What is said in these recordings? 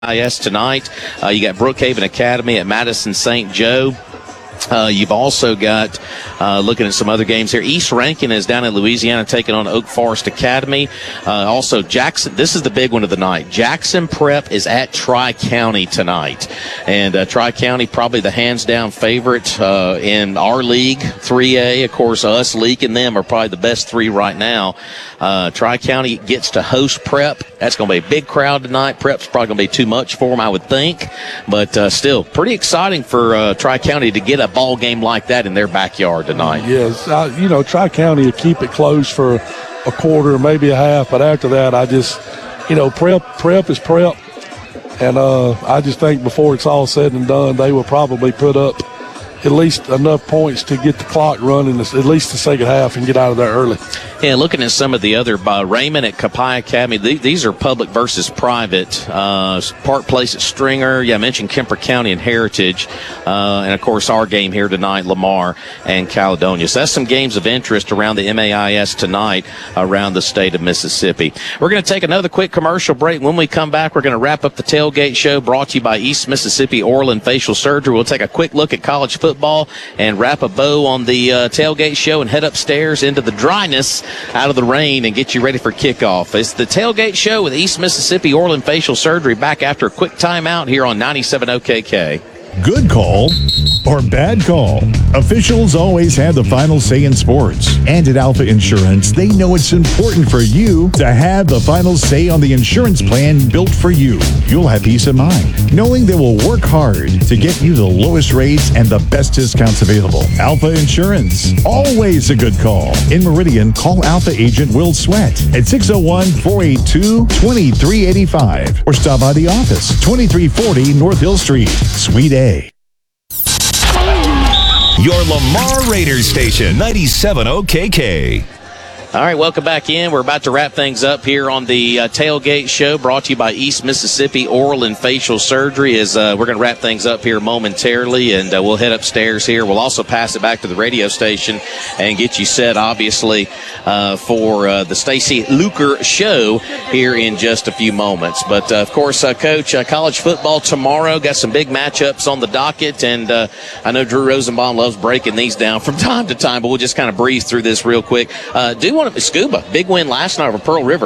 MAIS tonight. You got Brookhaven Academy at Madison St. Joe. You've also got, looking at some other games here, East Rankin is down in Louisiana taking on Oak Forest Academy. Also, Jackson, this is the big one of the night. Jackson Prep is at Tri-County tonight. And Tri-County probably the hands-down favorite in our league, 3A. Of course, us, Leak, and them are probably the best three right now. Tri-County gets to host Prep. That's going to be a big crowd tonight. Prep's probably going to be too much for them, I would think. But still, pretty exciting for Tri-County to get a ball game like that in their backyard tonight. Yes, Tri-County will keep it close for a quarter, maybe a half, but after that, I just, prep is prep, and I just think before it's all said and done, they will probably put up at least enough points to get the clock running at least the second half and get out of there early. Yeah, looking at some of the other, Raymond at Copiah Academy, these are public versus private. Park Place at Stringer. Yeah, I mentioned Kemper County and Heritage. And, of course, our game here tonight, Lamar and Caledonia. So that's some games of interest around the MAIS tonight around the state of Mississippi. We're going to take another quick commercial break. When we come back, we're going to wrap up the tailgate show brought to you by East Mississippi Oral and Facial Surgery. We'll take a quick look at college football and wrap a bow on the tailgate show and head upstairs into the dryness out of the rain and get you ready for kickoff. It's the Tailgate Show with East Mississippi Oral and Facial Surgery, back after a quick timeout here on 97 OKK. Good call or bad call? Officials always have the final say in sports. And at Alpha Insurance, they know it's important for you to have the final say on the insurance plan built for you. You'll have peace of mind, knowing they will work hard to get you the lowest rates and the best discounts available. Alpha Insurance, always a good call. In Meridian, call Alpha Agent Will Sweat at 601-482-2385 or stop by the office, 2340 North Hill Street, Suite A. Your Lamar Raiders station, 97 OKK. All right, welcome back in. We're about to wrap things up here on the Tailgate Show, brought to you by East Mississippi Oral and Facial Surgery. We're going to wrap things up here momentarily, and we'll head upstairs here. We'll also pass it back to the radio station and get you set, obviously, for the Stacy Luker Show here in just a few moments. But, of course, Coach, college football tomorrow, got some big matchups on the docket, and I know Drew Rosenbaum loves breaking these down from time to time, but we'll just kind of breeze through this real quick. Scuba, big win last night over Pearl River,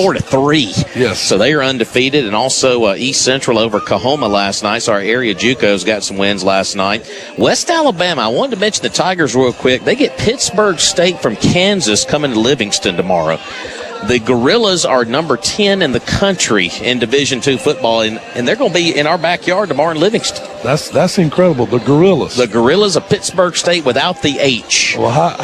44-3. Yes. So they are undefeated, and also East Central over Coahoma last night. So our area JUCOs got some wins last night. West Alabama, I wanted to mention the Tigers real quick. They get Pittsburgh State from Kansas coming to Livingston tomorrow. The Gorillas are number 10 in the country in Division II football, and they're going to be in our backyard tomorrow in Livingston. That's incredible. The Gorillas. The Gorillas of Pittsburgh State without the H. Well,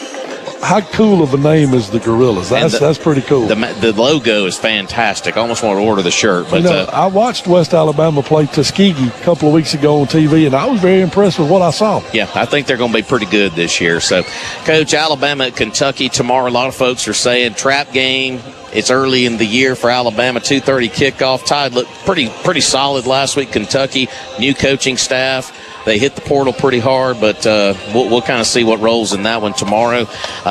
how cool of a name is the Gorillas? That's pretty cool. The logo is fantastic. I almost want to order the shirt. But I watched West Alabama play Tuskegee a couple of weeks ago on TV, and I was very impressed with what I saw. Yeah, I think they're going to be pretty good this year. So, Coach, Alabama at Kentucky tomorrow. A lot of folks are saying trap game. It's early in the year for Alabama, 2:30 kickoff. Tide looked pretty solid last week. Kentucky, new coaching staff. They hit the portal pretty hard, but we'll kind of see what rolls in that one tomorrow.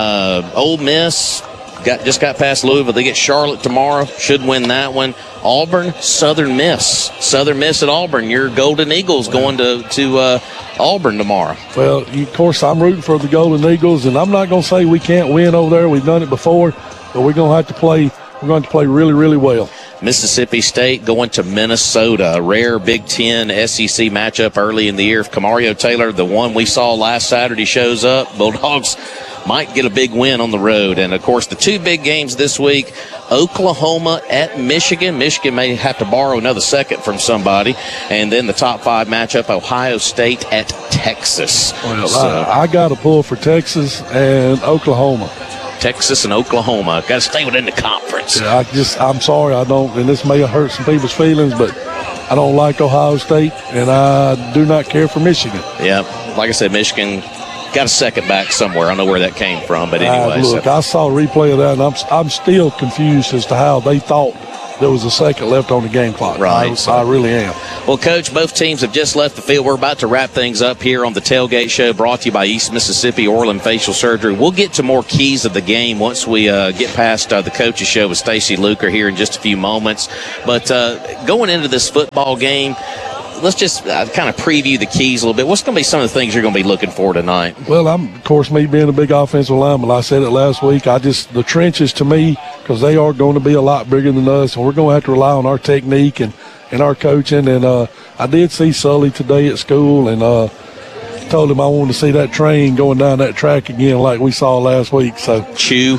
Ole Miss just got past Louisville. They get Charlotte tomorrow. Should win that one. Auburn, Southern Miss. Southern Miss at Auburn. Your Golden Eagles going to Auburn tomorrow. Well, of course, I'm rooting for the Golden Eagles, and I'm not going to say we can't win over there. We've done it before, but we're going to have to play. We're going to play really, really well. Mississippi State going to Minnesota, a rare Big Ten SEC matchup early in the year. If Camario Taylor, the one we saw last Saturday, shows up, Bulldogs might get a big win on the road. And, of course, the two big games this week, Oklahoma at Michigan. Michigan may have to borrow another second from somebody. And then the top 5 matchup, Ohio State at Texas. Well, I got to pull for Texas and Oklahoma. Texas and Oklahoma. Got to stay within the conference. Yeah, I'm sorry, I don't, and this may hurt some people's feelings, but I don't like Ohio State, and I do not care for Michigan. Yeah, like I said, Michigan got a second back somewhere. I don't know where that came from, but anyway. Look, I saw a replay of that, and I'm still confused as to how they thought there was a second left on the game clock. Right. I really am. Well, Coach, both teams have just left the field. We're about to wrap things up here on the Tailgate Show, brought to you by East Mississippi Oral and Facial Surgery. We'll get to more keys of the game once we get past the Coaches Show with Stacy Luker here in just a few moments. But going into this football game, let's just kind of preview the keys a little bit. What's going to be some of the things you're going to be looking for tonight? Well, of course, me being a big offensive lineman, I said it last week, the trenches to me, because they are going to be a lot bigger than us, and we're going to have to rely on our technique and our coaching. And I did see Sully today at school, and told him I wanted to see that train going down that track again like we saw last week. So Chew.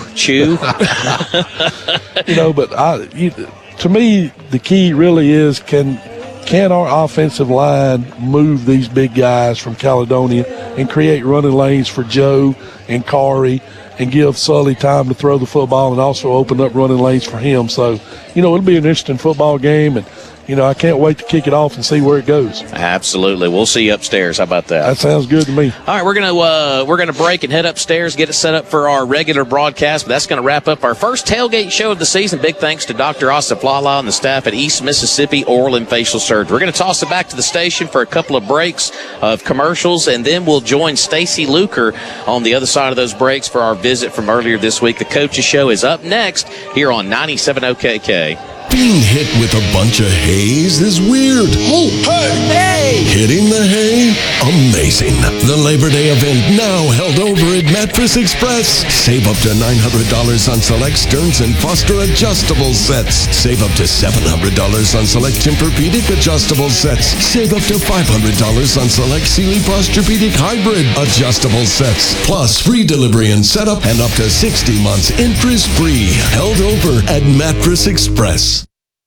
But to me, the key really is can our offensive line move these big guys from Caledonia and create running lanes for Joe and Kari and give Sully time to throw the football and also open up running lanes for him. So, it'll be an interesting football game, and I can't wait to kick it off and see where it goes. Absolutely. We'll see you upstairs. How about that? That sounds good to me. All right, we're gonna break and head upstairs, get it set up for our regular broadcast. But that's gonna wrap up our first tailgate show of the season. Big thanks to Dr. Asif Lala and the staff at East Mississippi Oral and Facial Surgery. We're gonna toss it back to the station for a couple of breaks of commercials, and then we'll join Stacy Luker on the other side of those breaks for our visit from earlier this week. The Coaches Show is up next here on 97 OKK. Being hit with a bunch of haze is weird. Hey! Hitting the hay? Amazing. The Labor Day event now held over at Mattress Express. Save up to $900 on select Stearns & Foster adjustable sets. Save up to $700 on select Tempur-Pedic adjustable sets. Save up to $500 on select Sealy Posturepedic hybrid adjustable sets. Plus free delivery and setup and up to 60 months interest-free. Held over at Mattress Express.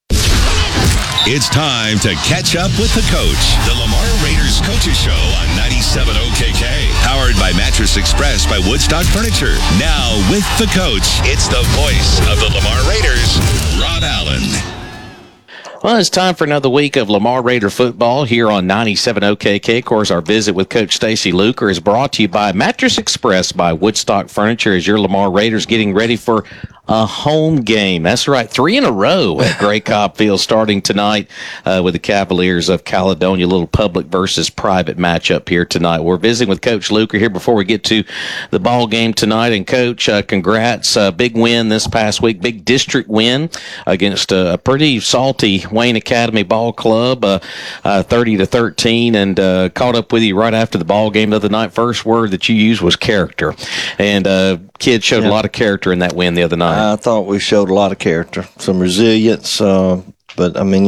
It's time to catch up with the coach. The Lamar Raiders Coaches Show on 97 OKK. Powered by Mattress Express by Woodstock Furniture. Now with the coach, it's the voice of the Lamar Raiders, Rod Allen. Well, it's time for another week of Lamar Raider football here on 97 OKK. Of course, our visit with Coach Stacy Luker is brought to you by Mattress Express by Woodstock Furniture as your Lamar Raiders getting ready for a home game. That's right, 3 in a row at Gray Cobb Field starting tonight with the Cavaliers of Caledonia. A little public versus private matchup here tonight. We're visiting with Coach Luker here before we get to the ball game tonight. And Coach, congrats. Big win this past week, big district win against a pretty salty Wayne Academy ball club, 30-13, and caught up with you right after the ball game the other night. First word that you used was character. And kids showed a lot of character in that win the other night. I thought we showed a lot of character, some resilience, but I mean,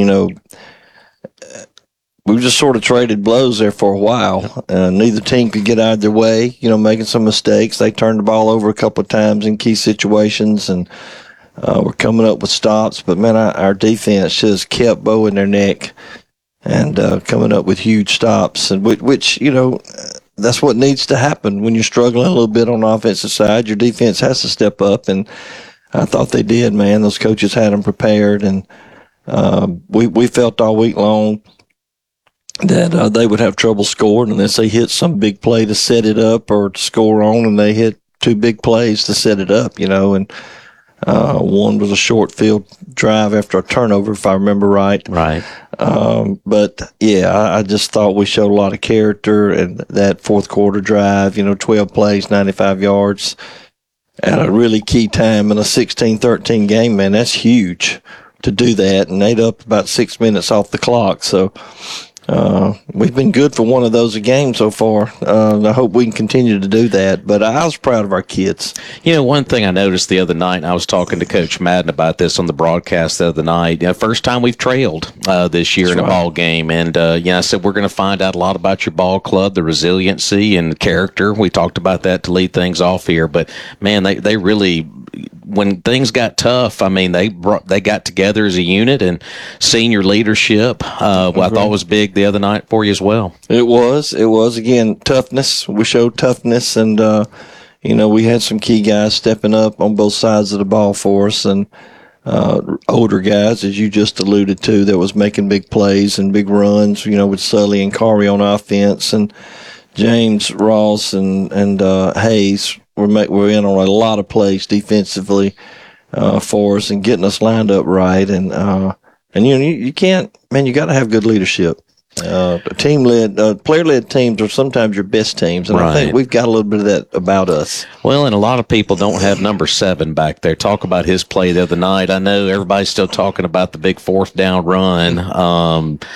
we just sort of traded blows there for a while. Neither team could get out of their way, making some mistakes. They turned the ball over a couple of times in key situations, and we're coming up with stops. But, man, our defense just kept bow in their neck and coming up with huge stops, and which that's what needs to happen when you're struggling a little bit on the offensive side. Your defense has to step up, and I thought they did, man. Those coaches had them prepared, and we felt all week long that they would have trouble scoring unless they hit some big play to set it up or to score on, and they hit 2 big plays to set it up, and one was a short field drive after a turnover, if I remember right. Right. But, yeah, I just thought we showed a lot of character, and that fourth quarter drive, 12 plays, 95 yards. At a really key time in a 16-13 game, man, that's huge to do that. And they'd up about 6 minutes off the clock. So we've been good for one of those a game so far. I hope we can continue to do that. But I was proud of our kids. One thing I noticed the other night, and I was talking to Coach Madden about this on the broadcast the other night, first time we've trailed this year in a ball game. And, I said, we're going to find out a lot about your ball club, the resiliency and character. We talked about that to lead things off here. But, man, they really, when things got tough, I mean, they got together as a unit, and senior leadership, I thought was big the other night for you as well. It was again, toughness. We showed toughness, and we had some key guys stepping up on both sides of the ball for us, and older guys, as you just alluded to, that was making big plays and big runs, with Sully and Kari on offense, and James Ross and Hayes were in on a lot of plays defensively. for us and getting us lined up right. And you can't, man, you got to have good leadership. Player-led teams are sometimes your best teams, and I think we've got a little bit of that about us. Well, and a lot of people don't have number 7 back there. Talk about his play the other night. I know everybody's still talking about the big 4th down run.